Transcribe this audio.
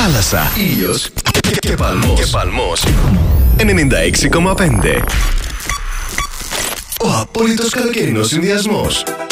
θάλασσα, ήλιος και παλμός. 96,5. Ο απόλυτος καλοκαιρινός συνδυασμός.